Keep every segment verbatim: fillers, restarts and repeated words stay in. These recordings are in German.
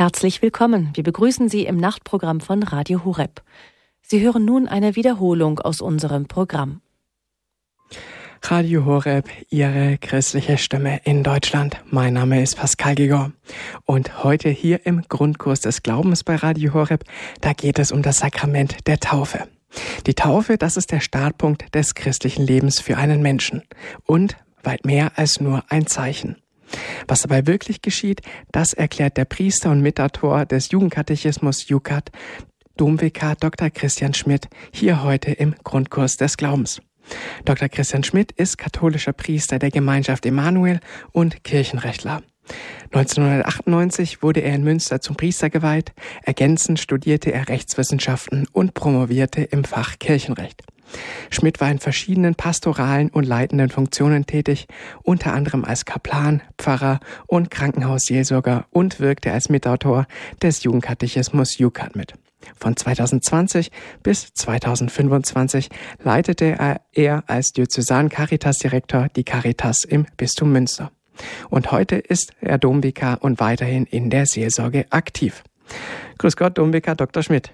Herzlich willkommen. Wir begrüßen Sie im Nachtprogramm von Radio Horeb. Sie hören nun eine Wiederholung aus unserem Programm. Radio Horeb, Ihre christliche Stimme in Deutschland. Mein Name ist Pascal Gigor. Und heute hier im Grundkurs des Glaubens bei Radio Horeb, da geht es um das Sakrament der Taufe. Die Taufe, das ist der Startpunkt des christlichen Lebens für einen Menschen und weit mehr als nur ein Zeichen. Was dabei wirklich geschieht, das erklärt der Priester und Mitautor des Jugendkatechismus Jucat, Domvikar Doktor Christian Schmidt, hier heute im Grundkurs des Glaubens. Doktor Christian Schmidt ist katholischer Priester der Gemeinschaft Emanuel und Kirchenrechtler. neunzehnhundertachtundneunzig wurde er in Münster zum Priester geweiht, ergänzend studierte er Rechtswissenschaften und promovierte im Fach Kirchenrecht. Schmidt war in verschiedenen pastoralen und leitenden Funktionen tätig, unter anderem als Kaplan, Pfarrer und Krankenhausseelsorger und wirkte als Mitautor des Jugendkatechismus Jucat mit. Von zweitausendzwanzig bis zweitausendfünfundzwanzig leitete er als Diözesan-Caritas-Direktor die Caritas im Bistum Münster. Und heute ist er Domvikar und weiterhin in der Seelsorge aktiv. Grüß Gott, Domvikar Doktor Schmidt.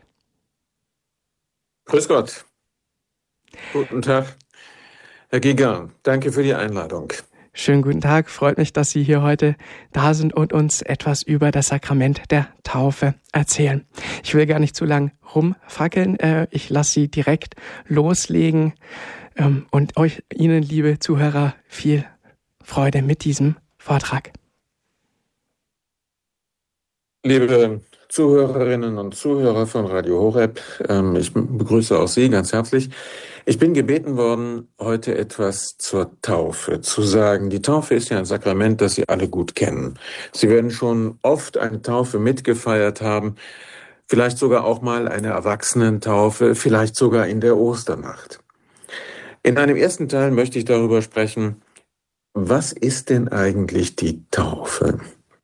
Grüß Gott. Guten Tag, Herr Giger. Danke für die Einladung. Schönen guten Tag. Freut mich, dass Sie hier heute da sind und uns etwas über das Sakrament der Taufe erzählen. Ich will gar nicht zu lang rumfackeln. Ich lasse Sie direkt loslegen und euch, Ihnen, liebe Zuhörer, viel Freude mit diesem Vortrag. Liebe Zuhörerinnen und Zuhörer von Radio Horeb, ich begrüße auch Sie ganz herzlich. Ich bin gebeten worden, heute etwas zur Taufe zu sagen. Die Taufe ist ja ein Sakrament, das Sie alle gut kennen. Sie werden schon oft eine Taufe mitgefeiert haben, vielleicht sogar auch mal eine Erwachsenentaufe, vielleicht sogar in der Osternacht. In einem ersten Teil möchte ich darüber sprechen, was ist denn eigentlich die Taufe?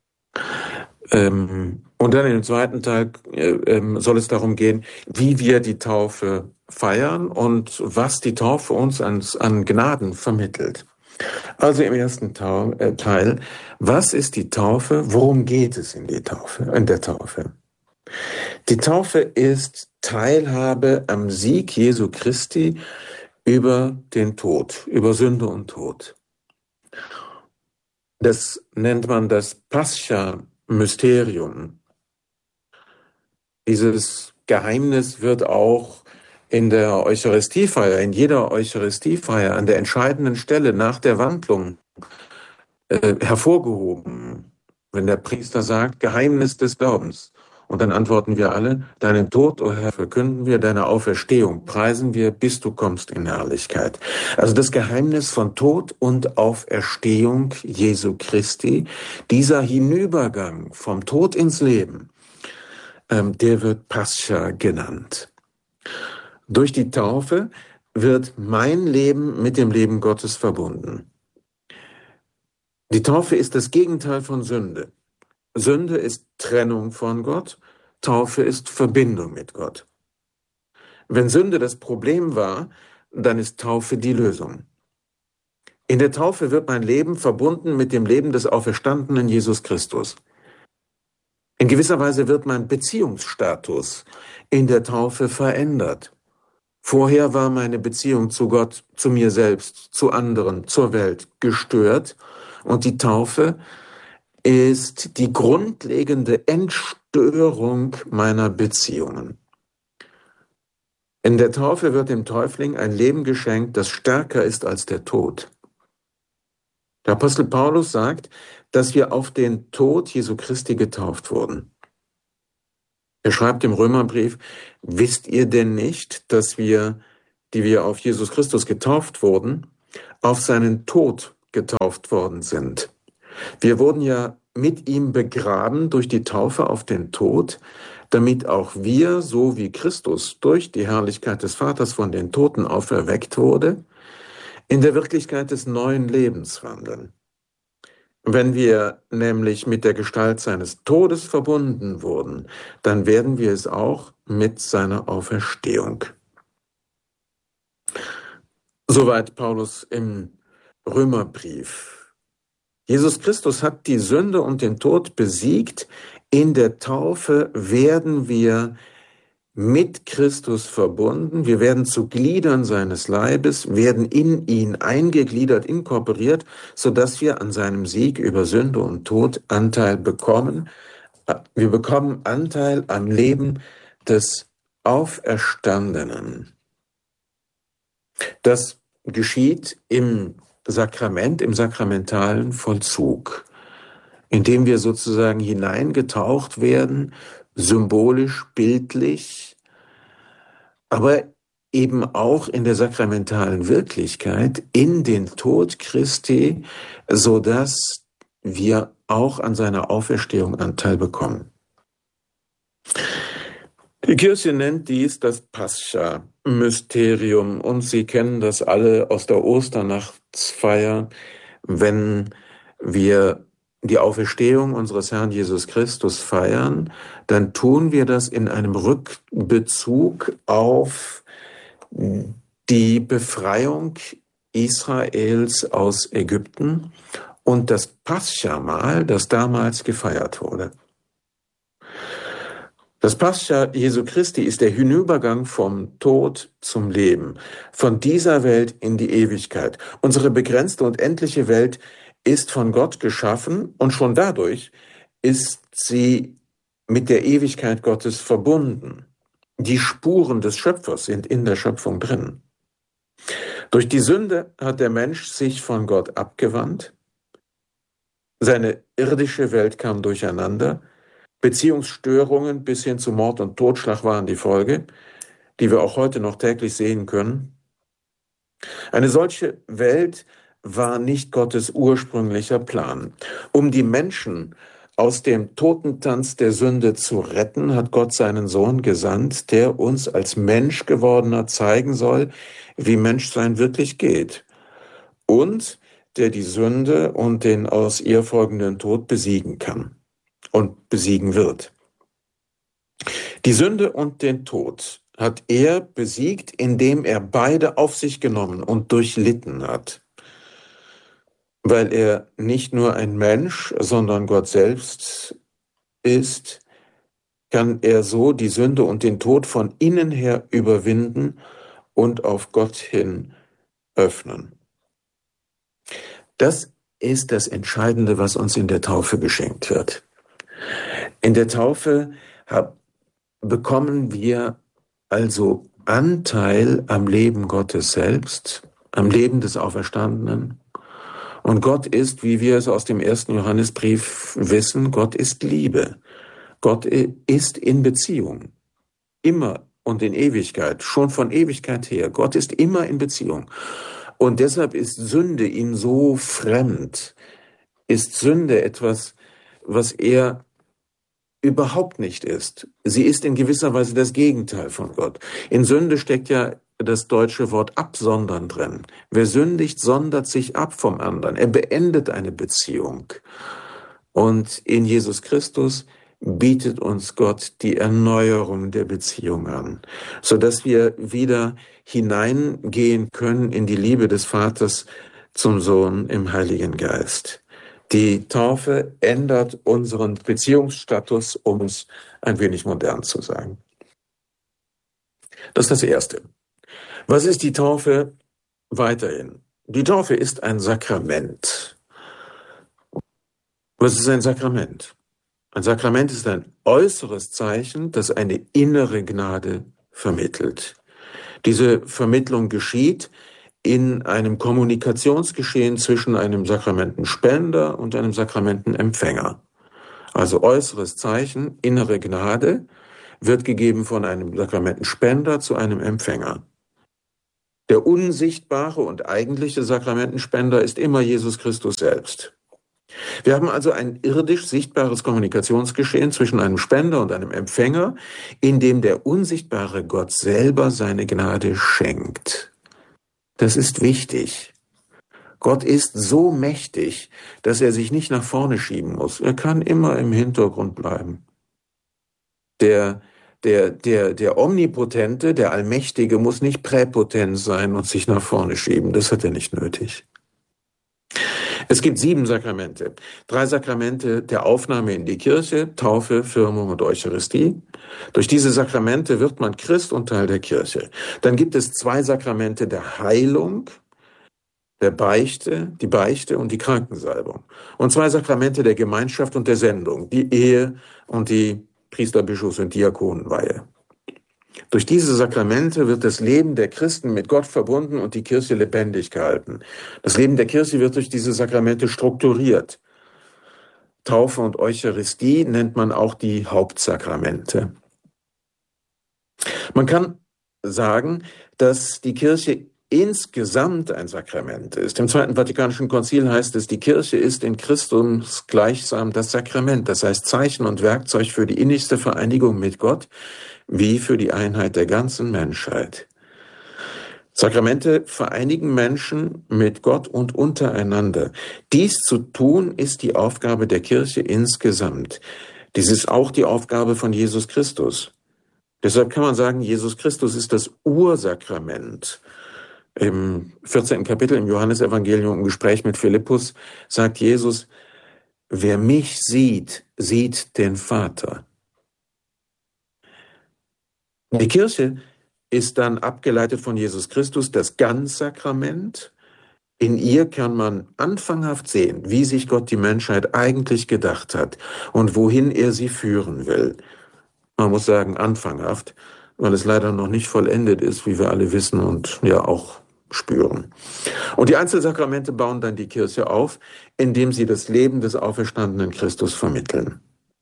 Ähm, und dann im zweiten Teil äh, soll es darum gehen, wie wir die Taufe feiern und was die Taufe uns an, an Gnaden vermittelt. Also im ersten Teil, was ist die Taufe? Worum geht es in, die Taufe, in der Taufe? Die Taufe ist Teilhabe am Sieg Jesu Christi über den Tod, über Sünde und Tod. Das nennt man das Pascha-Mysterium. Dieses Geheimnis wird auch in der Eucharistiefeier, in jeder Eucharistiefeier, an der entscheidenden Stelle nach der Wandlung äh, hervorgehoben. Wenn der Priester sagt, Geheimnis des Glaubens. Und dann antworten wir alle, deinen Tod, o Herr, verkünden wir, deine Auferstehung preisen wir, bis du kommst in Herrlichkeit. Also das Geheimnis von Tod und Auferstehung Jesu Christi, dieser Hinübergang vom Tod ins Leben, ähm, der wird Pascha genannt. Durch die Taufe wird mein Leben mit dem Leben Gottes verbunden. Die Taufe ist das Gegenteil von Sünde. Sünde ist Trennung von Gott, Taufe ist Verbindung mit Gott. Wenn Sünde das Problem war, dann ist Taufe die Lösung. In der Taufe wird mein Leben verbunden mit dem Leben des auferstandenen Jesus Christus. In gewisser Weise wird mein Beziehungsstatus in der Taufe verändert. Vorher war meine Beziehung zu Gott, zu mir selbst, zu anderen, zur Welt gestört und die Taufe ist die grundlegende Entstörung meiner Beziehungen. In der Taufe wird dem Täufling ein Leben geschenkt, das stärker ist als der Tod. Der Apostel Paulus sagt, dass wir auf den Tod Jesu Christi getauft wurden. Er schreibt im Römerbrief, wisst ihr denn nicht, dass wir, die wir auf Jesus Christus getauft wurden, auf seinen Tod getauft worden sind? Wir wurden ja mit ihm begraben durch die Taufe auf den Tod, damit auch wir, so wie Christus durch die Herrlichkeit des Vaters von den Toten auferweckt wurde, in der Wirklichkeit des neuen Lebens wandeln. Wenn wir nämlich mit der Gestalt seines Todes verbunden wurden, dann werden wir es auch mit seiner Auferstehung. Soweit Paulus im Römerbrief. Jesus Christus hat die Sünde und den Tod besiegt, In der Taufe werden wir mit Christus verbunden, wir werden zu Gliedern seines Leibes, werden in ihn eingegliedert, inkorporiert, sodass wir an seinem Sieg über Sünde und Tod Anteil bekommen. Wir bekommen Anteil am Leben des Auferstandenen. Das geschieht im Sakrament, im sakramentalen Vollzug, indem wir sozusagen hineingetaucht werden, symbolisch, bildlich, aber eben auch in der sakramentalen Wirklichkeit in den Tod Christi, so dass wir auch an seiner Auferstehung Anteil bekommen. Die Kirche nennt dies das Pascha-Mysterium und Sie kennen das alle aus der Osternachtsfeier, wenn wir die Auferstehung unseres Herrn Jesus Christus feiern, dann tun wir das in einem Rückbezug auf die Befreiung Israels aus Ägypten und das Pascha-Mahl, das damals gefeiert wurde. Das Pascha Jesu Christi ist der Hinübergang vom Tod zum Leben, von dieser Welt in die Ewigkeit. Unsere begrenzte und endliche Welt ist von Gott geschaffen und schon dadurch ist sie mit der Ewigkeit Gottes verbunden. Die Spuren des Schöpfers sind in der Schöpfung drin. Durch die Sünde hat der Mensch sich von Gott abgewandt. Seine irdische Welt kam durcheinander. Beziehungsstörungen bis hin zu Mord und Totschlag waren die Folge, die wir auch heute noch täglich sehen können. Eine solche Welt war nicht Gottes ursprünglicher Plan. Um die Menschen aus dem Totentanz der Sünde zu retten, hat Gott seinen Sohn gesandt, der uns als Mensch gewordener zeigen soll, wie Menschsein wirklich geht. Und der die Sünde und den aus ihr folgenden Tod besiegen kann und besiegen wird. Die Sünde und den Tod hat er besiegt, indem er beide auf sich genommen und durchlitten hat. Weil er nicht nur ein Mensch, sondern Gott selbst ist, kann er so die Sünde und den Tod von innen her überwinden und auf Gott hin öffnen. Das ist das Entscheidende, was uns in der Taufe geschenkt wird. In der Taufe hab, bekommen wir also Anteil am Leben Gottes selbst, am Leben des Auferstandenen. Und Gott ist, wie wir es aus dem ersten Johannesbrief wissen, Gott ist Liebe. Gott ist in Beziehung. Immer und in Ewigkeit, schon von Ewigkeit her. Gott ist immer in Beziehung. Und deshalb ist Sünde ihm so fremd. Ist Sünde etwas, was er überhaupt nicht ist. Sie ist in gewisser Weise das Gegenteil von Gott. In Sünde steckt ja das deutsche Wort absondern drin. Wer sündigt, sondert sich ab vom anderen. Er beendet eine Beziehung. Und in Jesus Christus bietet uns Gott die Erneuerung der Beziehung an, sodass wir wieder hineingehen können in die Liebe des Vaters zum Sohn im Heiligen Geist. Die Taufe ändert unseren Beziehungsstatus, um es ein wenig modern zu sagen. Das ist das Erste. Was ist die Taufe weiterhin? Die Taufe ist ein Sakrament. Was ist ein Sakrament? Ein Sakrament ist ein äußeres Zeichen, das eine innere Gnade vermittelt. Diese Vermittlung geschieht in einem Kommunikationsgeschehen zwischen einem Sakramentenspender und einem Sakramentenempfänger. Also äußeres Zeichen, innere Gnade, wird gegeben von einem Sakramentenspender zu einem Empfänger. Der unsichtbare und eigentliche Sakramentenspender ist immer Jesus Christus selbst. Wir haben also ein irdisch sichtbares Kommunikationsgeschehen zwischen einem Spender und einem Empfänger, in dem der unsichtbare Gott selber seine Gnade schenkt. Das ist wichtig. Gott ist so mächtig, dass er sich nicht nach vorne schieben muss. Er kann immer im Hintergrund bleiben. Der, der, der, der Omnipotente, der Allmächtige muss nicht präpotent sein und sich nach vorne schieben. Das hat er nicht nötig. Es gibt sieben Sakramente. Drei Sakramente der Aufnahme in die Kirche, Taufe, Firmung und Eucharistie. Durch diese Sakramente wird man Christ und Teil der Kirche. Dann gibt es zwei Sakramente der Heilung, der Beichte, die Beichte und die Krankensalbung. Und zwei Sakramente der Gemeinschaft und der Sendung, die Ehe und die Priester-, Bischofs- und Diakonenweihe. Durch diese Sakramente wird das Leben der Christen mit Gott verbunden und die Kirche lebendig gehalten. Das Leben der Kirche wird durch diese Sakramente strukturiert. Taufe und Eucharistie nennt man auch die Hauptsakramente. Man kann sagen, dass die Kirche insgesamt ein Sakrament ist. Im Zweiten Vatikanischen Konzil heißt es, die Kirche ist in Christus gleichsam das Sakrament, das heißt Zeichen und Werkzeug für die innigste Vereinigung mit Gott, wie für die Einheit der ganzen Menschheit. Sakramente vereinigen Menschen mit Gott und untereinander. Dies zu tun, ist die Aufgabe der Kirche insgesamt. Dies ist auch die Aufgabe von Jesus Christus. Deshalb kann man sagen, Jesus Christus ist das Ursakrament. Im vierzehnten Kapitel im Johannesevangelium im Gespräch mit Philippus sagt Jesus, wer mich sieht, sieht den Vater. Die Kirche ist dann abgeleitet von Jesus Christus das Ganzsakrament. In ihr kann man anfanghaft sehen, wie sich Gott die Menschheit eigentlich gedacht hat und wohin er sie führen will. Man muss sagen anfanghaft, weil es leider noch nicht vollendet ist, wie wir alle wissen und ja auch spüren. Und die Einzelsakramente bauen dann die Kirche auf, indem sie das Leben des auferstandenen Christus vermitteln.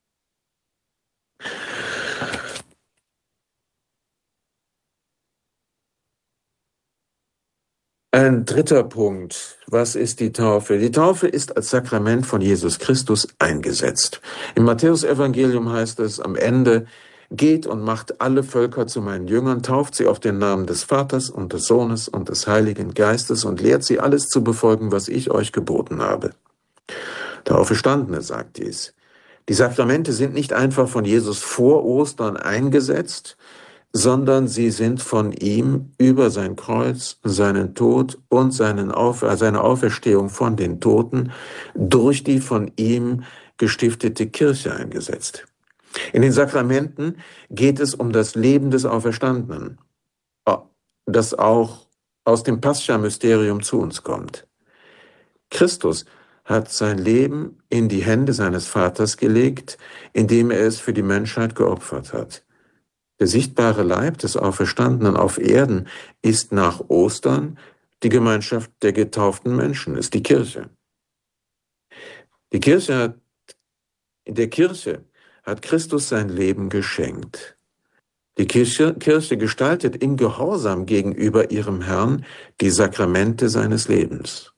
Ein dritter Punkt. Was ist die Taufe? Die Taufe ist als Sakrament von Jesus Christus eingesetzt. Im Matthäusevangelium heißt es am Ende, geht und macht alle Völker zu meinen Jüngern, tauft sie auf den Namen des Vaters und des Sohnes und des Heiligen Geistes und lehrt sie alles zu befolgen, was ich euch geboten habe. Der Auferstandene sagt dies. Die Sakramente sind nicht einfach von Jesus vor Ostern eingesetzt, sondern sie sind von ihm über sein Kreuz, seinen Tod und seinen Auf, seine Auferstehung von den Toten durch die von ihm gestiftete Kirche eingesetzt. In den Sakramenten geht es um das Leben des Auferstandenen, das auch aus dem Pascha-Mysterium zu uns kommt. Christus hat sein Leben in die Hände seines Vaters gelegt, indem er es für die Menschheit geopfert hat. Der sichtbare Leib des Auferstandenen auf Erden ist nach Ostern die Gemeinschaft der getauften Menschen, ist die Kirche. Die Kirche hat, in der Kirche hat Christus sein Leben geschenkt. Die Kirche, Kirche gestaltet im Gehorsam gegenüber ihrem Herrn die Sakramente seines Lebens.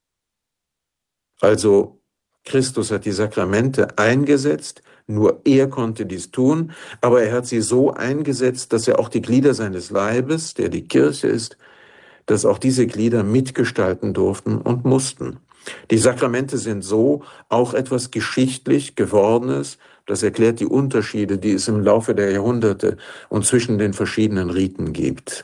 Also Christus hat die Sakramente eingesetzt, nur er konnte dies tun, aber er hat sie so eingesetzt, dass er auch die Glieder seines Leibes, der die Kirche ist, dass auch diese Glieder mitgestalten durften und mussten. Die Sakramente sind so auch etwas geschichtlich Gewordenes, das erklärt die Unterschiede, die es im Laufe der Jahrhunderte und zwischen den verschiedenen Riten gibt.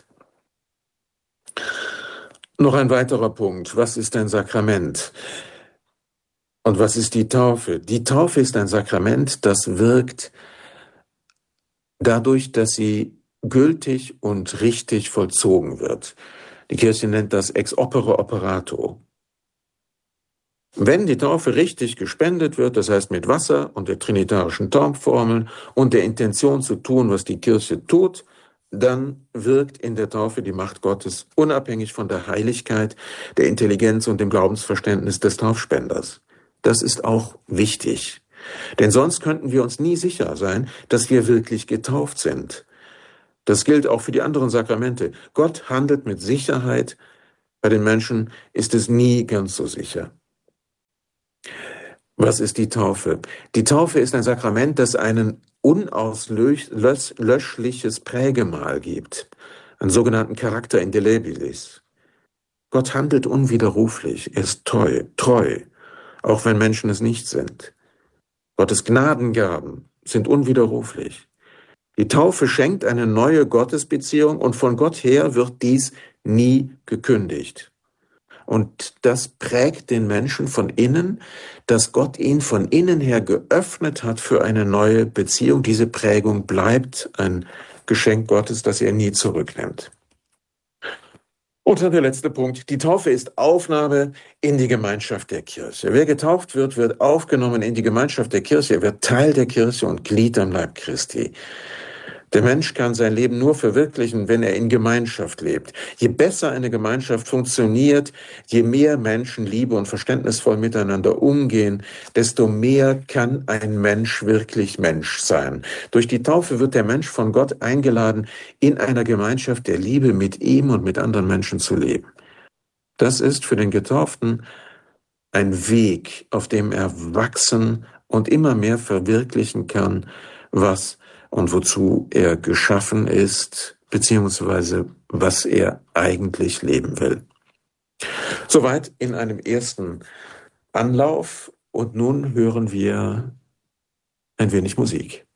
Noch ein weiterer Punkt. Was ist ein Sakrament? Und was ist die Taufe? Die Taufe ist ein Sakrament, das wirkt dadurch, dass sie gültig und richtig vollzogen wird. Die Kirche nennt das ex opere operato. Wenn die Taufe richtig gespendet wird, das heißt mit Wasser und der trinitarischen Taufformel und der Intention zu tun, was die Kirche tut, dann wirkt in der Taufe die Macht Gottes unabhängig von der Heiligkeit, der Intelligenz und dem Glaubensverständnis des Taufspenders. Das ist auch wichtig, denn sonst könnten wir uns nie sicher sein, dass wir wirklich getauft sind. Das gilt auch für die anderen Sakramente. Gott handelt mit Sicherheit, bei den Menschen ist es nie ganz so sicher. Was ist die Taufe? Die Taufe ist ein Sakrament, das einen unauslöschliches Prägemal gibt, einen sogenannten Charakter indelebilis. Gott handelt unwiderruflich, er ist treu, treu, auch wenn Menschen es nicht sind. Gottes Gnadengaben sind unwiderruflich. Die Taufe schenkt eine neue Gottesbeziehung und von Gott her wird dies nie gekündigt. Und das prägt den Menschen von innen, dass Gott ihn von innen her geöffnet hat für eine neue Beziehung. Diese Prägung bleibt ein Geschenk Gottes, das er nie zurücknimmt. Und dann der letzte Punkt. Die Taufe ist Aufnahme in die Gemeinschaft der Kirche. Wer getauft wird, wird aufgenommen in die Gemeinschaft der Kirche. Er wird Teil der Kirche und Glied am Leib Christi. Der Mensch kann sein Leben nur verwirklichen, wenn er in Gemeinschaft lebt. Je besser eine Gemeinschaft funktioniert, je mehr Menschen liebe und verständnisvoll miteinander umgehen, desto mehr kann ein Mensch wirklich Mensch sein. Durch die Taufe wird der Mensch von Gott eingeladen, in einer Gemeinschaft der Liebe mit ihm und mit anderen Menschen zu leben. Das ist für den Getauften ein Weg, auf dem er wachsen und immer mehr verwirklichen kann, was und wozu er geschaffen ist, beziehungsweise was er eigentlich leben will. Soweit in einem ersten Anlauf, und nun hören wir ein wenig Musik.